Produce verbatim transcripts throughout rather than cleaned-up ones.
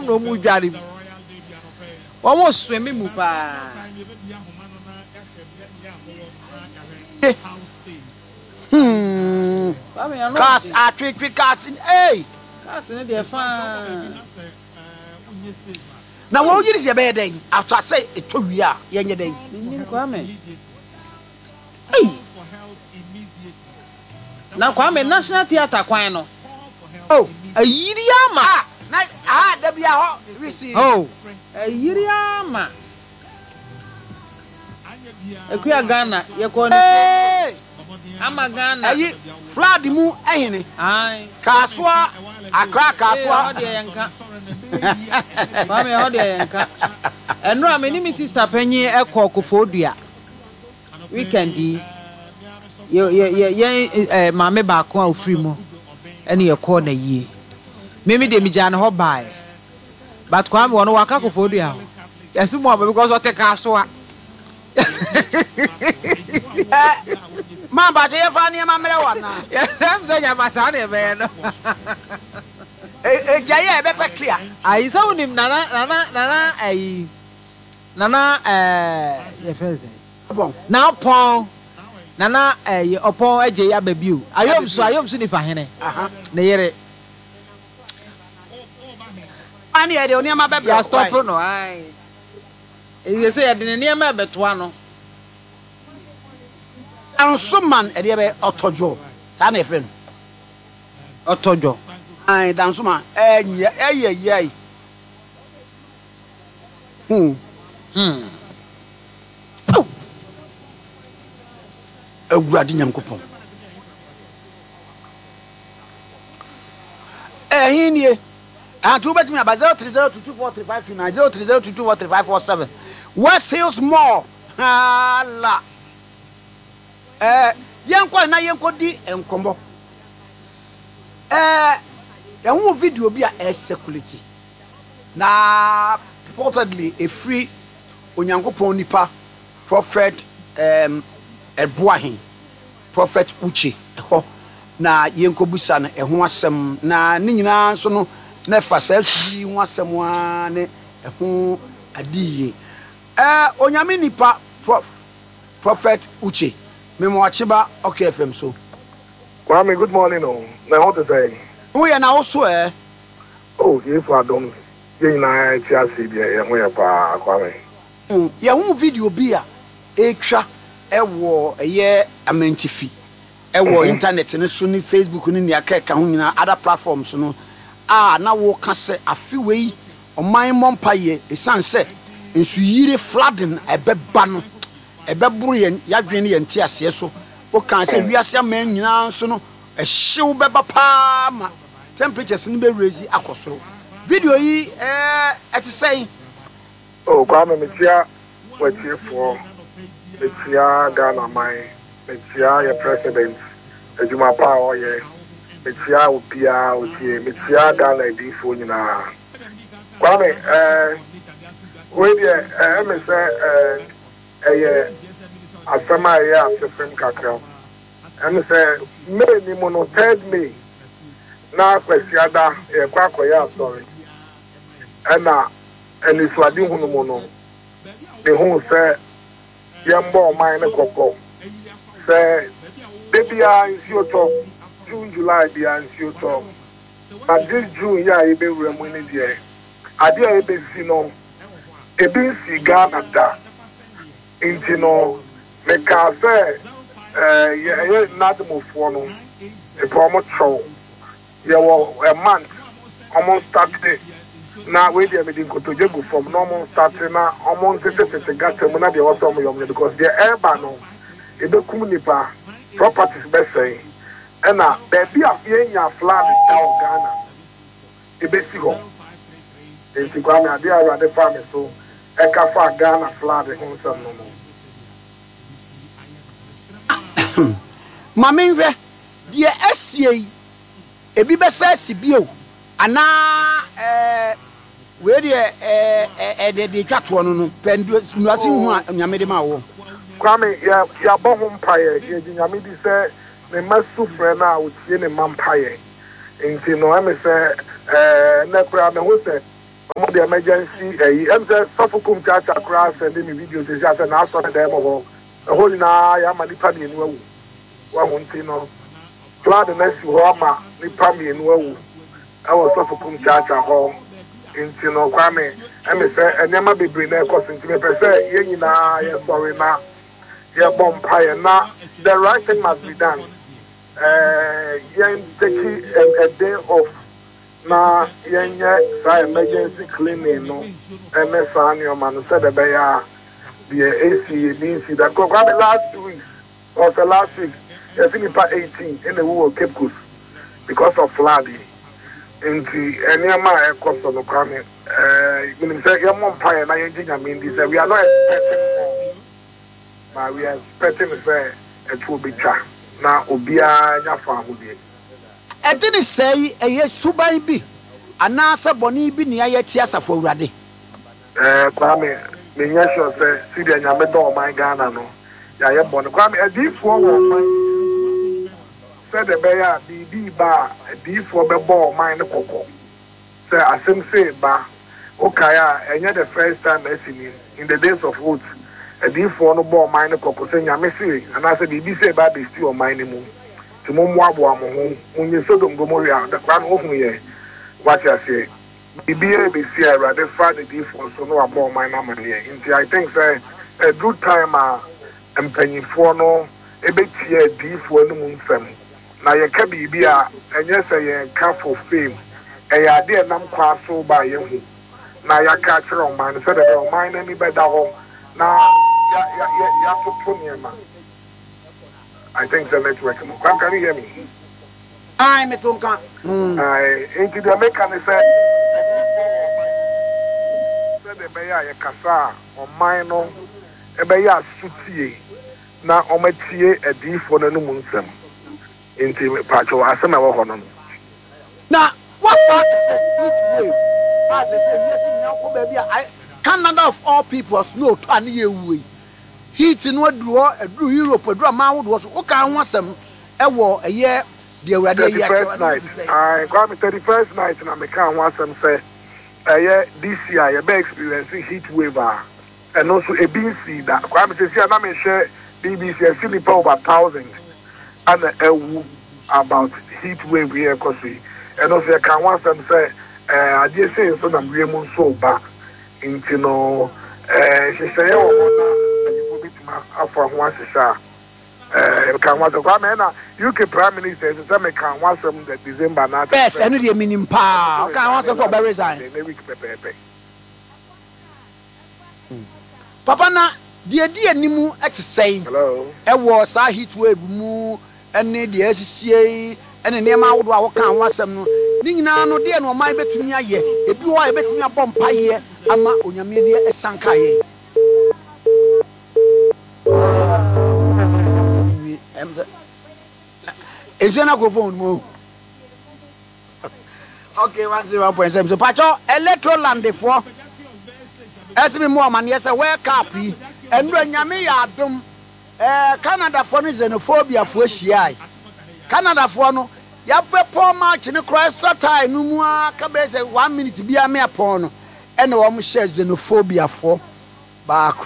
no mu dware omo swim mu pa hmm cars are trick trick cars hey cars no dey fan na wo yiri se be den after say eto wi a yenye den nin Kwame hey na Kwame National Theatre kwan no oh ayiri ama na ah da bia ho receive oh ayiri ama ekuya Ghana ye ko ni ama Ghana ayi flood mu ehene ai kaswa akra kaswa ho de yenka Kwame ho de yenka eno ameni mi sister panyi ekọ Kofodua weekend ye ye ye eh mame ba ko ofri mu ene ye ko na yie mimi de mi jana ho bai but Kwame wono waka Kofodua yesu mo because o te kaswa ma ba je fa ni ma mere wa na em se nya masa na be no e jaye e be pe clear ai so nim nana nana nana ai nana eh ye feze bon na pon nana eh opon aje ya babiu ayom so ayom so ni fa hene aha ne yere ani e de oni ma be ya stop no ai e say ya de ne ma betoa no Dansuman e de be otojo sa na e friend otojo ai dansuman eh eh ye hmm hmm oh awurade nyankopon eh hinie antu betimi aba zero three zero two two four three five two nine zero three zero two two four three five four seven West Hills Mall hala eh yenko na yenko di enkombo eh yahu video bi a e circulate na reportedly a free onyankopon nipa prophet um Ebuahin prophet Uche ho na yenko busa na eho asem na ni nyina so no na fa sasi ho asem a ne eho adiye eh onyame nipa prof prophet Uche memo achiba okay F M so Kwame, good morning oh na how to say we na also eh oh if I don't you na chiasi bia ye ho ya pa Kwame mm ye hu video bi a etwa ewo eye amentifi ewo internet ne so ni Facebook ni ne akeka ho nyina other platforms no ah na wo ka se afiwei oman mompaye esanse ensu yire flooding ebeba no ebeburu ye yadwen ye ntiase so o kan se wiase aman nyina so no ehyew beba pa ma temperatures ni be raise akosoro video yi eh eti say oh Kwame me tia wachifo me tia Ghana mai me tia your president ejuma pa oye me tia obia otie me tia Ghana edifo nyina Kwame eh we dia eh me say eh eh asama ya afem kakra em say me ni mono third May na kwasiada e kwa koya sorry ana eni swadi hunu mono de hu se yembo man ne kokko se debia nsioto June July dia nsioto but this June ya ebe wremu ni die ade a ebe si no ebi si Ghana da intino me ka se eh ye nadmofo no e promo show ye wo a month almost started na we dey meeting kotojegu from normal starting na almost tete gata mu na dey also mo yom because the airba no e be kum nipa properties be say and na baby afie nya flood down Ghana e be si ho e ti kwa me ade ara de farm so e ka fa Ghana flood ho some no no mame nwe die asie ebi be say sibio ana eh we die eh eh de de twato no no pendu nuase hu nyame de ma wo Kwame ya ya bo ho mpaye ye nyame di say me masu frɛ na o tie ne mampaye nti no am say eh na kura me ho say Omo the emergency eh em say Sofokum church across and me videos say say na so dem ho. E ho na ya ma nipa me nu awu. Wa hunti no. Flood na si ho ama nipa me nu awu. E wo Sofokum church ho. Inti no kwame em say enema bebre na e koso inti me pese ye nyina ye sorry na ye bompire na the right thing must be done. Uh, yen take a, a day off na yen say emergency cleaning no and me san your man said the bear the A C means that go grab last week or the last week I think about eighteen in the war Cape Coast because of flooding into any of my cost on the coming uh when say your mom pie na yen I mean this we are not expecting but we are expecting say it will be cha na obia nya fa ahudie e de ne sei eye suban bi ana se boni bi ne aye ti asafo awurade eh kwa me me nya sure say si de nya me do my Ghana no ya ye boni kwa me adifo wo man say de be ya bi bi ba adifo be bo man ne kokko say asem say ba okaya enye the first time I see in the days of old adifo no bo man ne kokko say nya me see ana say bi say ba be still man ne mu ti mo mo abo amo ho munye Sodom Gomorrah the kwan ho hu ye what you say bibi be see rather father adifo so no abo man na man ye nti I think say a good time ah empanyifo no ebetie adifo no mu nsam na ye ka bibi a enye say ye ka for fame e ya de nam kwa so ba ye hu na ya ka kire o man say the man na mi be da ho na ya ya ya ya to niema. I think the network. Can, can you hear me? Ai me tonka. I into the mechanic say say the beya ya kasa o man no e beya sutie na o matie adifo na no mu nsam. Into pacho asema wo hono. Na what that say as say yes nyako ba bia Canada of all peoples no to an ye wi. Heat no aduro aduro Europe aduro ma wo so o ka ho asem e wo eye de awurade ye acho I got me thirty-first night na me ka ho asem say eye this year ye be experiencing heat wave and also a B C that kwa me say na me share B B C see me over one thousand and a about heat wave here kosi and also ka ho asem say eh ade say so na we mu so ba into no eh she say o afọ ho asesa eh kan wa so kwa me na U K Prime Minister say me kan wa so the December na yes enu de minim pa kan wa so for be resign the week pepepe papa na de de animu e tsei hello e wo sa heat wave mu ene de asisie ene ne ma wodo a wo kan wa sam no ni nyina no de no man betumi aye ebi wo a betumi abom paye ama onyame de esanka ye Is your phone move? Okay, one zero point seven. So, Pacho, Electroland for as me more man, yes, I wear copy and when Yami Adam Canada for xenophobia for Shia. Canada for no, Yape poor march in a Christ time, no more cabez one minute to be a mere porno and no one shares xenophobia for back.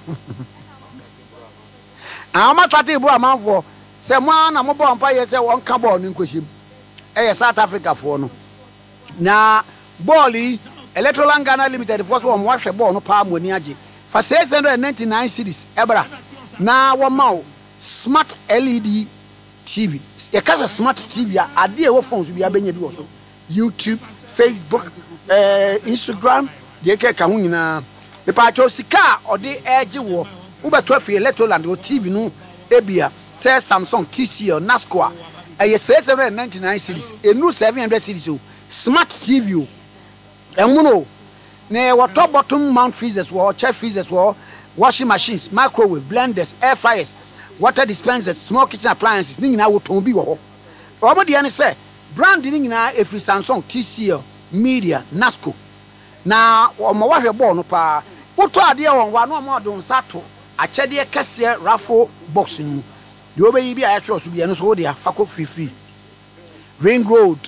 I'm not at a man for. Say man na mo bon pa ye say won ka ball ni nkohim eh South Africa for no na ball yi Electroland Ghana Limited for so won wa hwe ball no pa mo ni age for six hundred ninety-nine series ebra na wo ma smart L E D T V ye ka smart T V a ade e wo phones bi abenya bi wo so YouTube, Facebook, eh Instagram de ke ka hu nyina me pa cho sika ode age wo wo beto afi Electroland o T V no ebia say Samsung T C L Nasco a six hundred ninety-nine series a new seven hundred series smart T V and mono ne what top bottom mount freezers or chef freezers or washing machines microwave blenders air fryers water dispensers small kitchen appliances ni nyina wo ton bi wo obo de ne say brand ni nyina every Samsung T C L Media Nasco na o mo wa hwe ball no pa woto ade won wa no mo don sato akyede kese raffle box ni the obey be a trust be no so dia fako free free Ring Road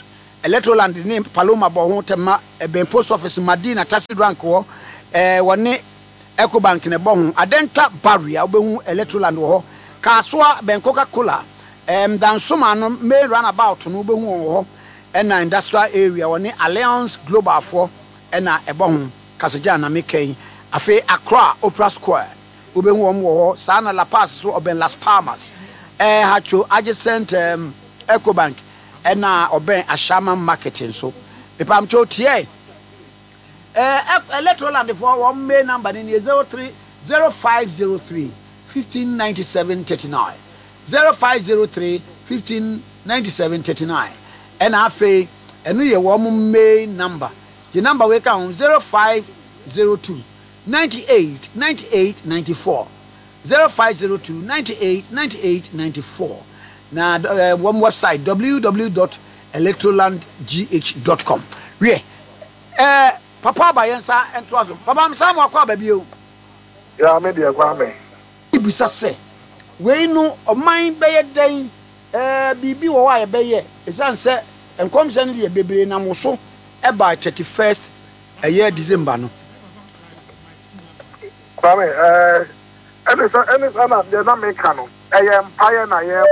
Electroland name Paloma Bohon Tema Ben Post Office Madina Taxi Rank wo eh wone Ecobank ne bon Adenta Barrier obehu Electroland wo Kaswa Ben Coca-Cola em Dansoma no may run about no obehu wo ena industrial area wone Alliance Global for ena ebon Kasaja na meken afi Accra Opera Square obehu wo wo sana La Paz so oben Las Palmas eh hacho adjacent um, Ecobank ena oben Ashama marketing so pepam cho tie eh Electroland for one main number ni zero three zero five zero three fifteen ninety-seven thirty-nine zero five zero three fifteen ninety-seven thirty-nine ena afi enu ye wo main number the number we count zero five zero two ninety-eight ninety-eight ninety-four zero five zero two ninety-eight ninety-eight ninety-four na uh, one website w w w dot electroland g h dot com we eh papa ba yensa entoazo papa msa mo akwa ba bio ya me dia kwa me ibisa se we no oman beye den eh bibi wo wa ye beye esan se enkomse no ye bebre na mo so e by thirty-first a year December no kwa me eh ene so ene so na de na me ka no eye empire na ye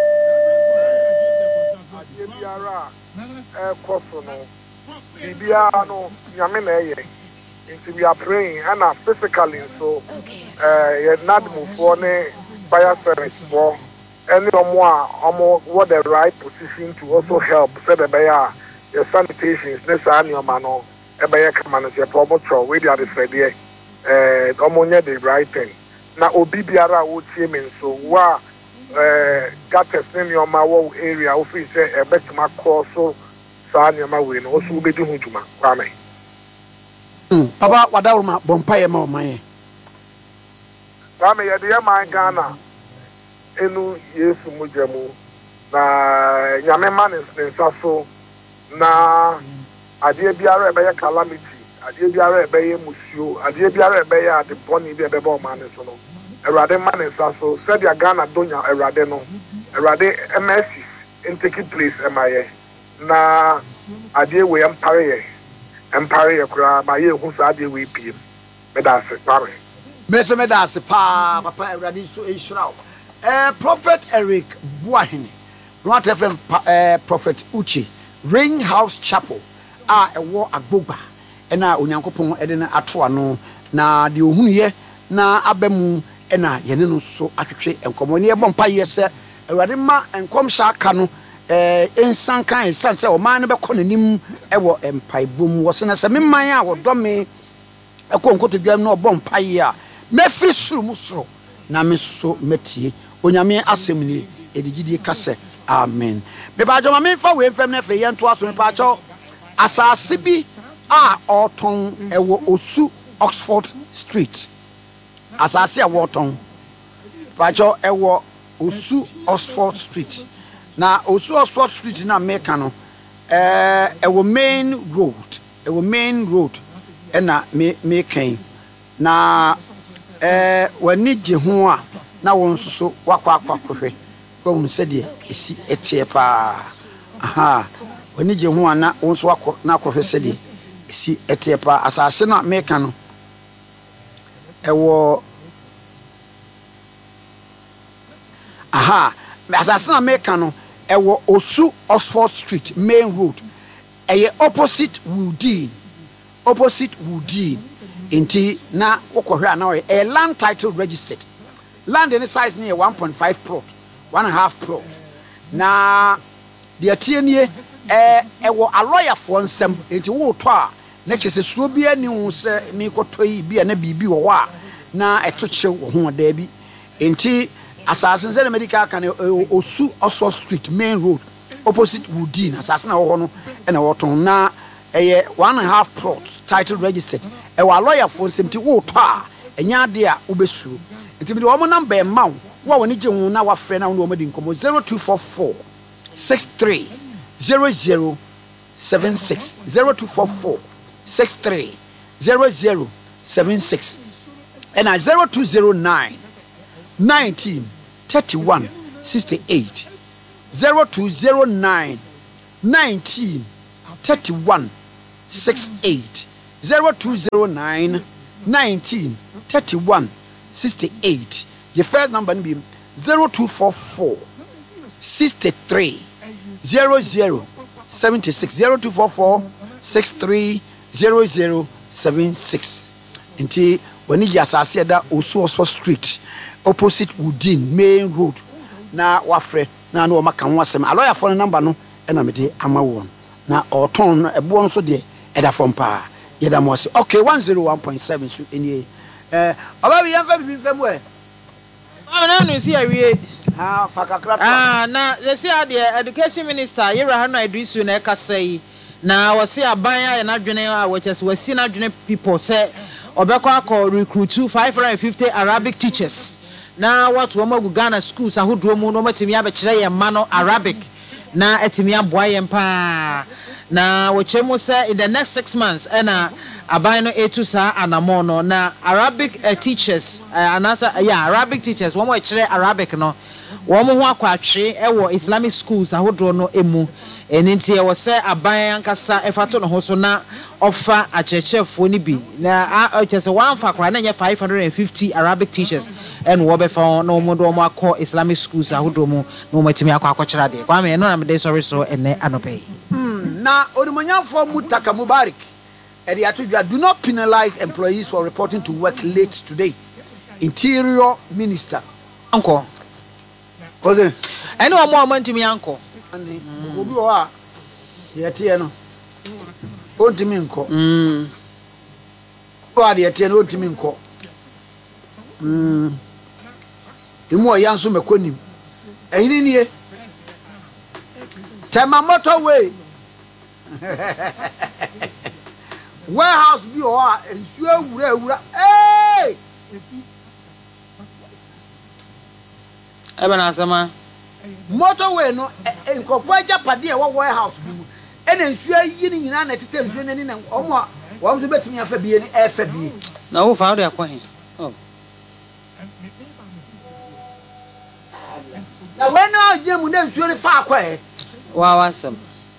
adie biara eh koso no bibiara no nyame na eye nti we are praying and physically so eh ye nad move for ne fire service for any omo a omo what the right position to also help so the bear your sanitation is necessary no man no e be ye kama no se promo tro we dey dey there eh omo nya the right thing na obi biara wo tie me so wa eh gutters in your ma wo area wo fi say e betima call so sa nya ma we no so be di hu juma kwa me mm papa wadawo ma bompaye ma o man kwa me ye de man Ghana enu Yesu mujamu na nyame man nsa so na ade biara e be ye calamity ade biara e be ye musuo ade biara e be ye ade boni bi e be ba o man so no Erade man nsa so said ya Ghana donya erade no erade M S in taking place emaye na ade we empare ye empare ye kura ma ye hu sa ade we piem me da se pare me se me da se pa papa erade so e shraw eh Prophet Eric Buahini not FM eh Prophet Uchi Rain House Chapel a ewo agbogba ena onyankopon ede na ato ano na de ohunu ye na abemu ena yene no so atwetwe enkomo ne ebon pa yese awade ma enkom sha aka no eh ensan kan ensan se o man ne be kɔ nanim ewo empaibom wo se na se memman a wo dɔme ekɔ nkoto dwam na obon pa ye a mefiri suru mu soro na me so metie onyame asɛm ni edigidi kase amen be ba joma me fa we fam na fe ye nto aso me pa cho asase bi a ɔton ewo osu Oxford Street asase a woton pacho ewo osu Oxford Street na osu Oxford Street na meka no eh ewo main road ewo main road ena me mekan na eh wani gye ho a na won so wakwa akwa kohwe ko mun se de esi etie pa aha wani gye ho a na won so wakwa na kohwe se de esi etie pa asase na meka no ewo aha asase na meka no ewo osu Oxford Street main road eye opposite Woodin opposite Woodin inti na wokohwe ana a land title registered land in size near one point five plot one and a half plot na de atienie eh ewo a lawyer for nsem inti wo to a na kyese suo bi ani hu se mi kotoyi bi na bibi wo wa na etoche wo ho da bi enti asase se na medical kan osu Oxford Street main road opposite Woodin asase na wo ho no e na wo ton na eye one and a half plot title registered e wa lawyer for nsem ti wo to a enya de a obesuo enti bi wo mo number e ma wo woni gye hu na wa frɛ na wo mo di nkomo zero two four four six three zero zero seven six zero two four four six three zero zero seven six and a zero two zero nine nineteen thirty-one sixty-eight zero two zero nine nineteen thirty-one sixty-eight. zero two zero nine nineteen thirty-one sixty-eight. Your first number be zero two four four sixty-three zero zero seventy-six. zero two four four sixty-three zero zero seventy-six. Until when you just say that Osuoso Street opposite Udin Main Road. Na wafre na no maka ho asem. A lawyer phone number no e na me de ama won. Na oton e bo no so de e da from pa. Ye da mo se. Okay, one oh one point seven so eni eh oba bi yamfa bi fam we. Amana no si awie. Ah, fakakra. Ah, na le si ade education minister Yerahano Idrisu na e kasai. Na wose aban ya na dwene a wachese wasi na dwene people say obekọ akọ recruit five hundred fifty Arabic teachers. Na what wo magu Ghana schools ahodo mu no matimi abekire ye ma no Arabic na etimi aboa ye mpa na wo chemu say in the next six months ena aban no etu sa anamo no na Arabic uh, teachers uh, anasa uh, yeah Arabic teachers wo mo ekire Arabic no wo mo ho akwatwe e wo Islamic schools ahodo no emu eninti e wo say aban ankasa efato no ho so na offer achechefo ni bi na a chese one fa kwa na nye five hundred fifty Arabic teachers and wo be fa no mo do mo akọ Islamic schools ahodo mu no mo timi akọ akọchira de kwa me no na me dey sorry so ene anope hmm na onimonyamfo Mutaka Mubarak e dey atodwa do not penalize employees for reporting to work late today. Interior Minister anko oze ene o mo o mantimi anko ani obi o a ye tie no ontimi nko mm o a de tie no ontimi nko mm imo ya nso mekonim ehini nie tema motorway warehouse bi o a ensu awura awura eh ebe na asama motorway no nkofo ajapade e wo warehouse bi mu ena ensu ayi ni nyina na tete ensu nani na omo wo so betimi afa bi ni efa bi na wo fa wo de akwan oh na when na jemu na ensu ni fa akwa e wa wasam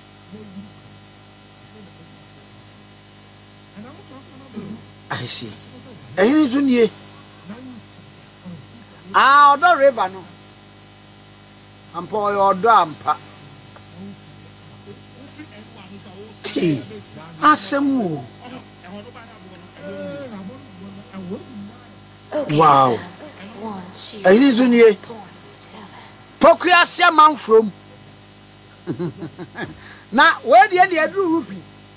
I see ehini su nie ah odo river no ampo yo odo ampa asemu wow ehini su nie Pokuasia man from na where the end adru rufi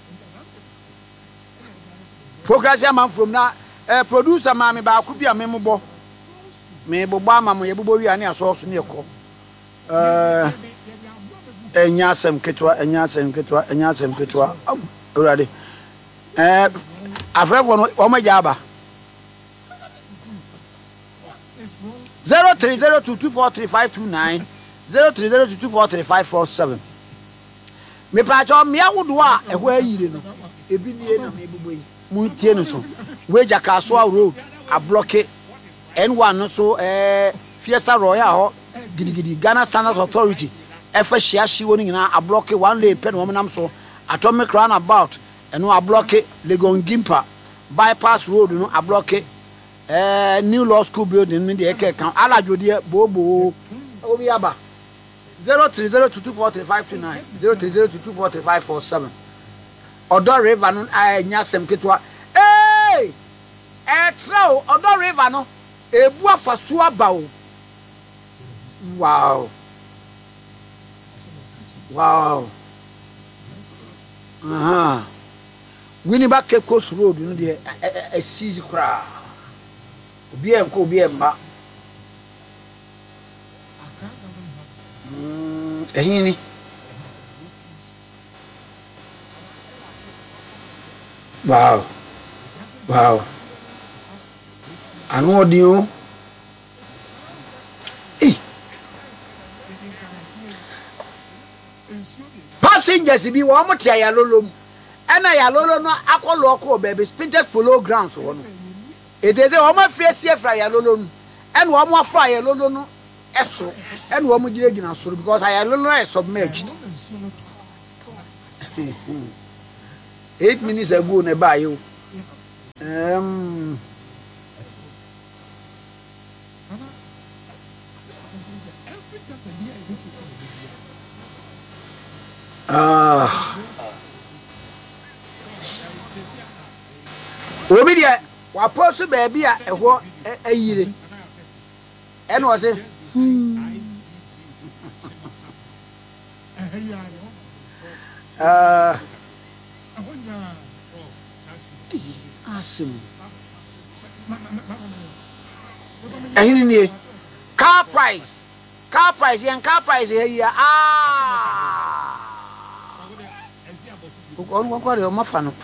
Pokuasia man from na eh producer ma me ba ku bia me mbo me bo ba ma mo ye bo wi ani aso so ne ekọ eh enya asem ketwa enya asem ketwa enya asem ketwa urade eh afrefo no o ma jaba zero three zero two two four three five two nine zero three zero two two four three five four seven. Me pa cho me awodo a ehwo ayire no ebi nie na me buboyi mu tie no so we Jakaso road a block N one no so eh Fiesta Royal ho gidigidi Ghana Standard Authority efa hia hie woni nyina a block one lane pen wo nam so Atomic Roundabout eno a block Legon Gimpa bypass road no a block eh new law school building me de eke kan alajode bobo obi aba zero three zero two two four three five two nine zero three zero two two four three five four seven Odo River no anya sem ketwa eh eh trao Odo River no ebu afaso aba o wow wow aha wini ba ke coast road no de e seize kra obi enko obi emba mm ehini wow wow anu odio eh passengers bi wo mo tia ya lolom ena ya lolo no akolo oko baby Spinters Polo Grounds wo no edede wo ma fresi efra ya lolo no ena wo mo afra ya lolo no eso ena wo mo gire gina soro because ya lolo is submerged Eight minutes ago, ne buy you. Um. Ah. Obi dia wa post baby a eho ayire. E no say ah asim ehini ni car price car price yen car price here ah ko on ko re o mafa no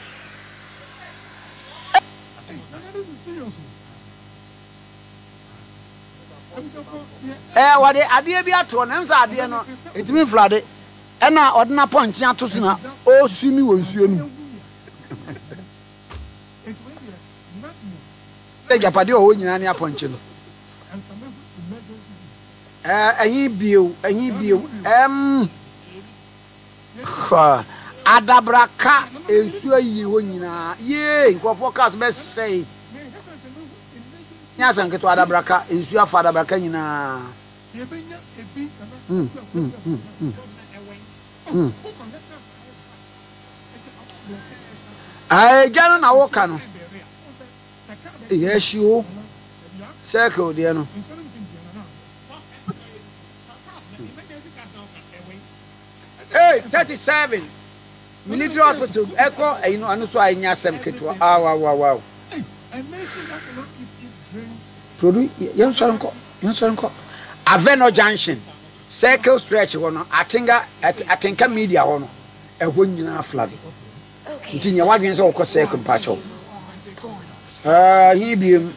eh wade ade bi ato na nsa ade no etimi flade e na odena ponche ato so na o sumi wo nsuo nu e japade o nyina ne aponche no eh ayi bio ayi bio em ha adabraka ensuo yi ho nyina ye nkofo kas be sei nya san keto adabraka ensuo afa adabraka nyina mm mm mm mm ai jana na woka no yeshi o circle de no hey thirty-seven military hospital echo you know anu so anya sem keto ah wow wow wow produ yan soronko yan soronko Aveno Junction circle stretch wono atinga atinka media wono eho nyina flood nti nya wadwen se okọ circle pacho ah hi biem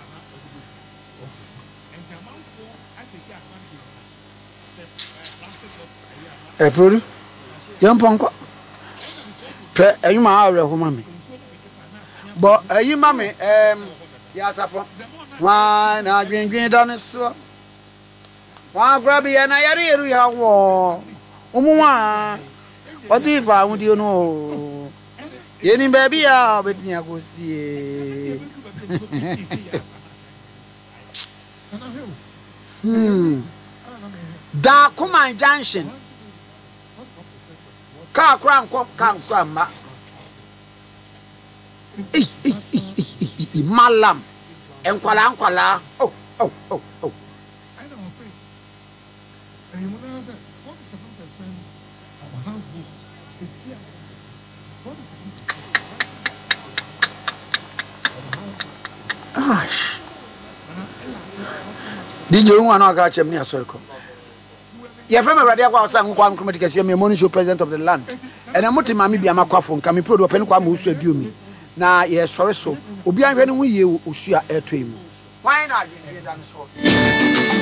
e produ yan ponko pe eyuma awre ho mame bo eyuma me em ya sapo wa na dwendwen dane so wa grab ya na yare yeru ya wo umwa odi fa udi no yeni baby ya betmi akosie hmm da Kuma Junction ka kran ko kan kwama eh eh malam enkwala enkwala oh oh oh oh I don't say and you know that forty-seven percent of a house book is here forty-seven percent gosh did you want to catch me a circle ya from a radio kwa sang kwa committee kase me money show president of the land and amoti mami bia makwafo nka me produ open kwa ma usu aduomi na ye sori so obi anhwe ne hu ye osua eto emu why na agye dan so